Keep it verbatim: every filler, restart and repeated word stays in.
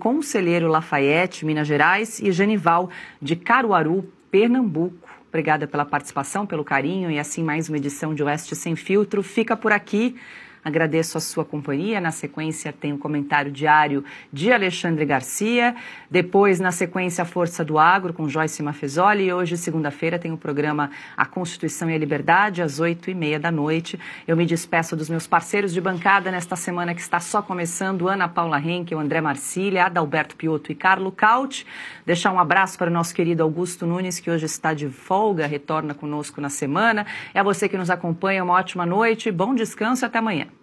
Conselheiro Lafayette, Minas Gerais, e Genival, de Caruaru, Pernambuco. Obrigada pela participação, pelo carinho, e assim mais uma edição de Oeste Sem Filtro fica por aqui. Agradeço a sua companhia. Na sequência tem um comentário diário de Alexandre Garcia. Depois, na sequência, a Força do Agro com Joyce Mafezoli. E hoje, segunda-feira, tem o programa A Constituição e a Liberdade, às oito e meia da noite. Eu me despeço dos meus parceiros de bancada nesta semana que está só começando. Ana Paula Henkel, André Marcília, Adalberto Piotto e Carlo Caut. Deixar um abraço para o nosso querido Augusto Nunes, que hoje está de folga, retorna conosco na semana. É a você que nos acompanha, uma ótima noite, bom descanso e até amanhã.